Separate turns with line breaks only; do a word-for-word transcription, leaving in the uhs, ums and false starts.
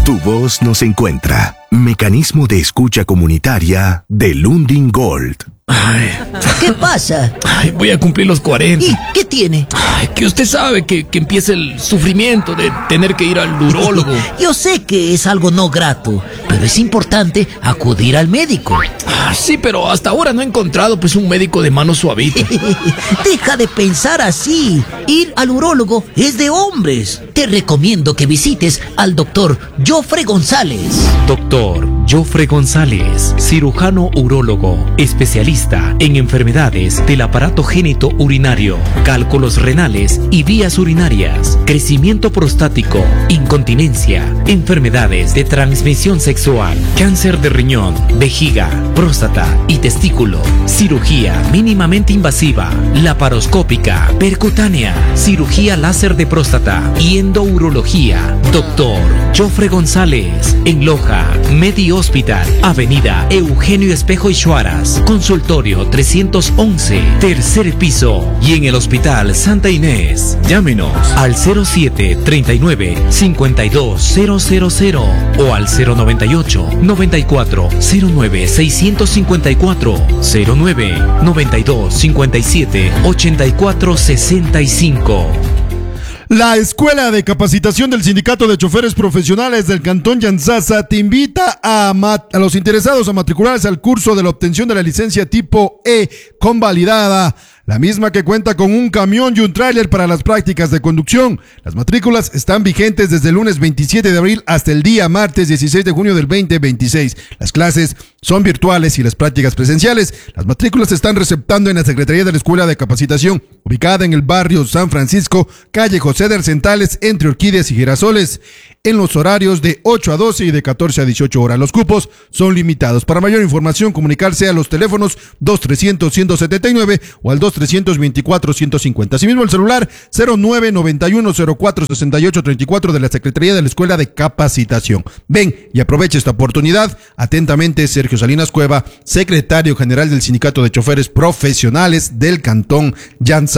Tu voz nos encuentra. Mecanismo de escucha comunitaria de Lundin Gold.
Ay,
¿Qué pasa?
ay, voy a cumplir los cuarenta.
¿Y qué tiene?
Ay, que usted sabe que, que empieza el sufrimiento de tener que ir al urólogo.
Yo sé que es algo no grato, pero es importante acudir al médico.
Ah, sí, pero hasta ahora no he encontrado pues un médico de mano suavita.
Deja de pensar así. Ir al urólogo es de hombres. Te recomiendo que visites al doctor Jofre González.
Doctor Jofre González, cirujano urólogo, especialista en enfermedades del aparato génito urinario, cálculos renales y vías urinarias, crecimiento prostático, incontinencia, enfermedades de transmisión sexual, cáncer de riñón, vejiga, próstata y testículo, cirugía mínimamente invasiva, laparoscópica, percutánea, cirugía láser de próstata y endourología. Doctor Jofre González, en Loja, Medi Hospital, Avenida Eugenio Espejo y Chuaras, consultorio trescientos once, tercer piso, y en el Hospital Santa Inés. Llámenos al cero siete, treinta y nueve, cincuenta y dos, cero cero cero o al cero noventa y ocho, noventa y cuatro, cero nueve, seiscientos cincuenta y cuatro, cero nueve, noventa y dos, cincuenta y siete, ochenta y cuatro, sesenta y cinco.
La Escuela de Capacitación del Sindicato de Choferes Profesionales del Cantón Yantzaza te invita a, a los interesados a matricularse al curso de la obtención de la licencia tipo E convalidada, la misma que cuenta con un camión y un tráiler para las prácticas de conducción. Las matrículas están vigentes desde el lunes veintisiete de abril hasta el día martes dieciséis de junio del veinte veintiséis. Las clases son virtuales y las prácticas presenciales. Las matrículas se están receptando en la Secretaría de la Escuela de Capacitación, ubicada en el barrio San Francisco, calle José de Arcentales, entre Orquídeas y Girasoles, en los horarios de ocho a doce y de catorce a dieciocho horas. Los cupos son limitados. Para mayor información, comunicarse a los teléfonos dos trescientos, ciento setenta y nueve o al dos trescientos veinticuatro, ciento cincuenta. Asimismo, el celular cero nueve, noventa y uno, cero cuatro, sesenta y ocho, treinta y cuatro de la Secretaría de la Escuela de Capacitación. Ven y aprovecha esta oportunidad. Atentamente, Sergio Salinas Cueva, secretario general del Sindicato de Choferes Profesionales del Cantón Yantzaza.